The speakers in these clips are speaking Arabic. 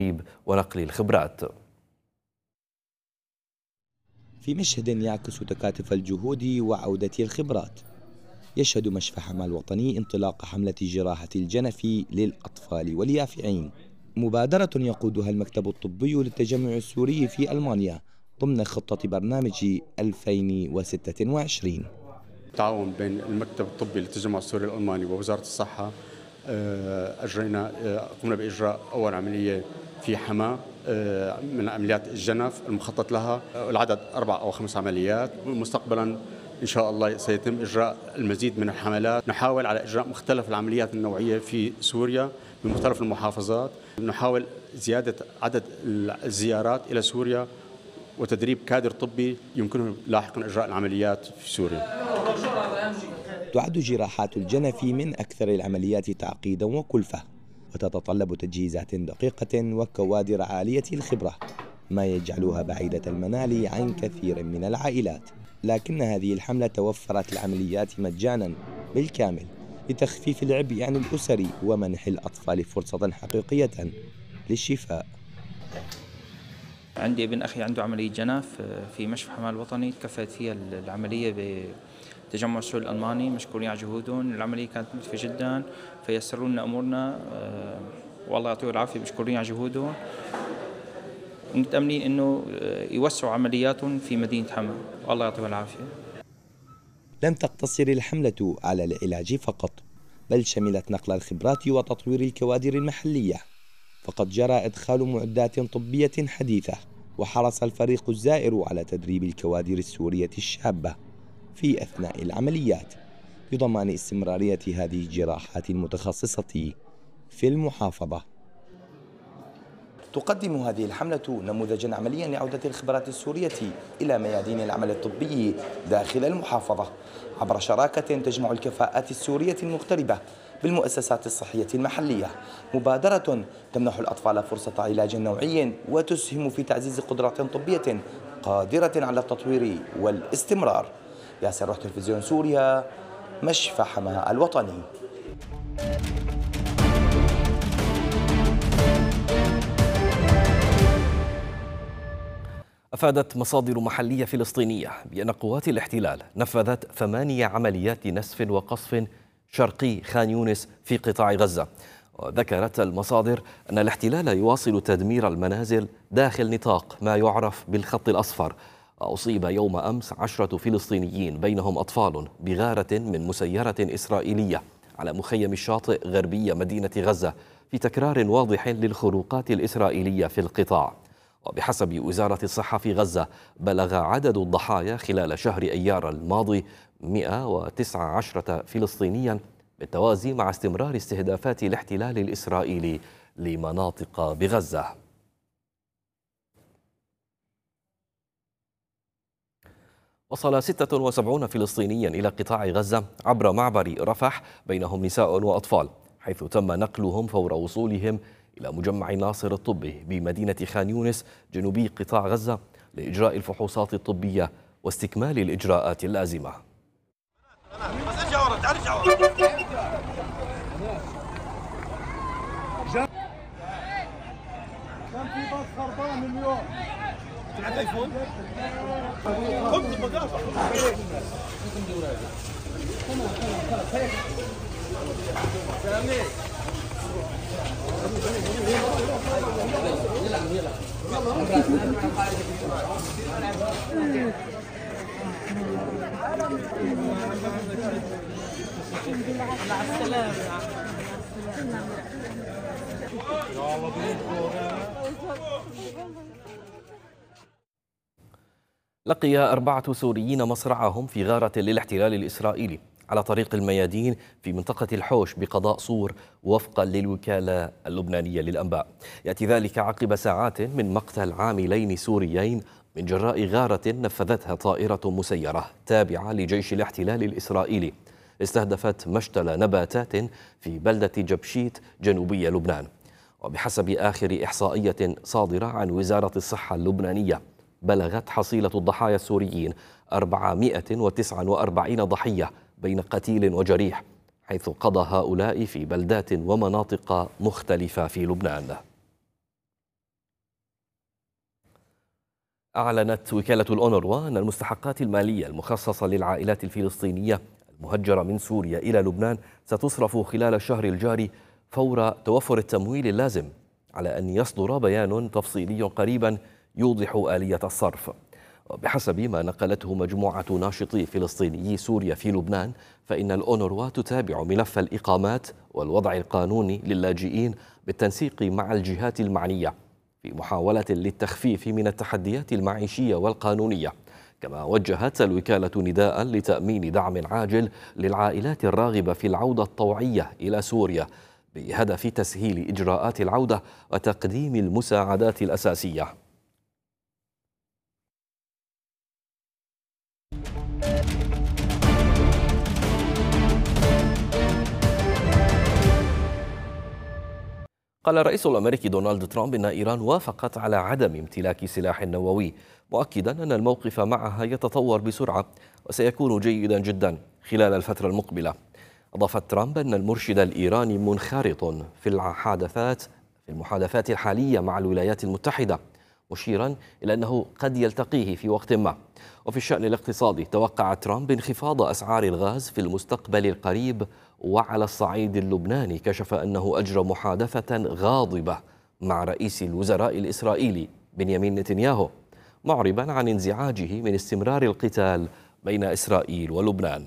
ونقل الخبرات. في مشهد يعكس تكاتف الجهود وعودة الخبرات، يشهد مشفى حماة الوطني انطلاق حملة جراحة الجنف للأطفال واليافعين، مبادرة يقودها المكتب الطبي للتجمع السوري في ألمانيا ضمن خطة برنامج 2026. تعاون بين المكتب الطبي للتجمع السوري الألماني ووزارة الصحة، قمنا بإجراء أول عملية في حماة من عمليات الجنف المخطط لها، العدد 4 أو 5 عمليات. مستقبلا إن شاء الله سيتم إجراء المزيد من الحملات. نحاول على إجراء مختلف العمليات النوعية في سوريا بمختلف المحافظات. نحاول زيادة عدد الزيارات إلى سوريا وتدريب كادر طبي يمكنه لاحقا إجراء العمليات في سوريا. تعد جراحات الجنف من أكثر العمليات تعقيدا وكلفة، وتتطلب تجهيزات دقيقة وكوادر عالية الخبرة، ما يجعلها بعيدة المنال عن كثير من العائلات. لكن هذه الحملة توفرت العمليات مجانا بالكامل لتخفيف العبء عن الأسر ومنح الأطفال فرصة حقيقية للشفاء. عندي ابن أخي عنده عملية جنف في مشفى حماة الوطني، تكفلت فيها العملية بتجمع السوري الألماني، مشكورين على جهودهم. العملية كانت مكلفة جدا فيسروا لنا أمورنا، والله يعطيهم العافية، مشكورين على جهودهم، ومتأملين إنه يوسعوا عملياتهم في مدينة حما، والله يعطيهم العافية. لم تقتصر الحملة على العلاج فقط، بل شملت نقل الخبرات وتطوير الكوادر المحلية، فقد جرى إدخال معدات طبية حديثة، وحرص الفريق الزائر على تدريب الكوادر السورية الشابة في أثناء العمليات بضمان استمرارية هذه الجراحات المتخصصة في المحافظة. تقدم هذه الحملة نموذجا عمليا لعودة الخبرات السورية إلى ميادين العمل الطبي داخل المحافظة عبر شراكة تجمع الكفاءات السورية المغتربة بالمؤسسات الصحية المحلية، مبادرة تمنح الأطفال فرصة علاج نوعي وتسهم في تعزيز قدرات طبية قادرة على التطوير والاستمرار. ياسر روح تلفزيون سوريا، مشفى حماة الوطني. أفادت مصادر محلية فلسطينية بأن قوات الاحتلال نفذت 8 عمليات نسف وقصف شرقي خان يونس في قطاع غزة. وذكرت المصادر أن الاحتلال يواصل تدمير المنازل داخل نطاق ما يعرف بالخط الأصفر. أصيب يوم أمس 10 فلسطينيين بينهم أطفال بغارة من مسيرة إسرائيلية على مخيم الشاطئ غربية مدينة غزة، في تكرار واضح للخروقات الإسرائيلية في القطاع. وبحسب وزارة الصحة في غزة بلغ عدد الضحايا خلال شهر أيار الماضي 119 فلسطينيا، بالتوازي مع استمرار استهدافات الاحتلال الإسرائيلي لمناطق بغزة. وصل 76 فلسطينيا إلى قطاع غزة عبر معبر رفح، بينهم نساء وأطفال، حيث تم نقلهم فور وصولهم إلى مجمع ناصر الطبي بمدينة خان يونس جنوبي قطاع غزة لإجراء الفحوصات الطبية واستكمال الإجراءات اللازمة. كان في باص خربان اليوم. تلعب ايفون؟ لقي 4 سوريين مصرعهم في غارة للاحتلال الإسرائيلي على طريق الميادين في منطقة الحوش بقضاء صور، وفقا للوكالة اللبنانية للأنباء. يأتي ذلك عقب ساعات من مقتل عاملين سوريين من جراء غارة نفذتها طائرة مسيرة تابعة لجيش الاحتلال الإسرائيلي، استهدفت مشتل نباتات في بلدة جبشيت جنوبي لبنان. وبحسب آخر إحصائية صادرة عن وزارة الصحة اللبنانية، بلغت حصيلة الضحايا السوريين 449 ضحية بين قتيل وجريح، حيث قضى هؤلاء في بلدات ومناطق مختلفة في لبنان. أعلنت وكالة الأونروا أن المستحقات المالية المخصصة للعائلات الفلسطينية المهجرة من سوريا إلى لبنان ستصرف خلال الشهر الجاري فور توفر التمويل اللازم، على أن يصدر بيان تفصيلي قريبا يوضح آلية الصرف. وبحسب ما نقلته مجموعة ناشطي فلسطيني سوريا في لبنان، فإن الأونروا تتابع ملف الإقامات والوضع القانوني للاجئين بالتنسيق مع الجهات المعنية في محاولة للتخفيف من التحديات المعيشية والقانونية. كما وجهت الوكالة نداء لتأمين دعم عاجل للعائلات الراغبة في العودة الطوعية إلى سوريا بهدف تسهيل إجراءات العودة وتقديم المساعدات الأساسية. قال الرئيس الأمريكي دونالد ترامب إن إيران وافقت على عدم امتلاك سلاح نووي، مؤكدا أن الموقف معها يتطور بسرعة وسيكون جيدا جدا خلال الفترة المقبلة. أضاف ترامب أن المرشد الإيراني منخرط في المحادثات الحالية مع الولايات المتحدة، مشيرا إلى أنه قد يلتقيه في وقت ما. وفي الشأن الاقتصادي، توقع ترامب انخفاض أسعار الغاز في المستقبل القريب. وعلى الصعيد اللبناني، كشف أنه أجرى محادثة غاضبة مع رئيس الوزراء الإسرائيلي بنيامين نتنياهو، معربا عن انزعاجه من استمرار القتال بين إسرائيل ولبنان.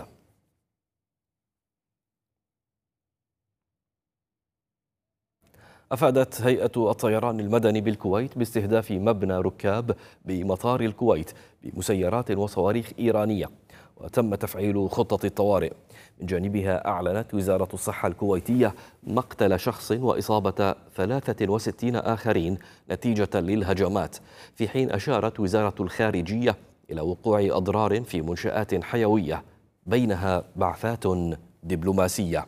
أفادت هيئة الطيران المدني بالكويت باستهداف مبنى ركاب بمطار الكويت بمسيرات وصواريخ إيرانية، وتم تفعيل خطة الطوارئ. من جانبها أعلنت وزارة الصحة الكويتية مقتل شخص وإصابة 63 آخرين نتيجة للهجمات، في حين أشارت وزارة الخارجية إلى وقوع أضرار في منشآت حيوية بينها بعثات دبلوماسية.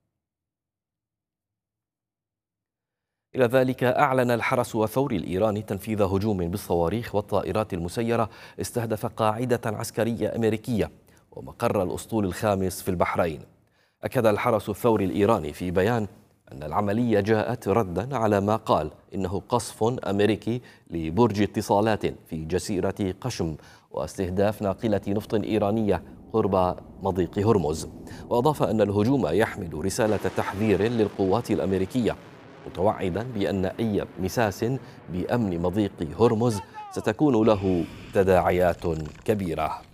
إلى ذلك، أعلن الحرس الثوري الإيراني تنفيذ هجوم بالصواريخ والطائرات المسيرة استهدف قاعدة عسكرية أمريكية ومقر الأسطول الخامس في البحرين. أكد الحرس الثوري الإيراني في بيان أن العملية جاءت ردا على ما قال إنه قصف أمريكي لبرج اتصالات في جزيرة قشم واستهداف ناقلة نفط إيرانية قرب مضيق هرمز. وأضاف أن الهجوم يحمل رسالة تحذير للقوات الأمريكية، متوعدا بأن أي مساس بأمن مضيق هرمز ستكون له تداعيات كبيرة.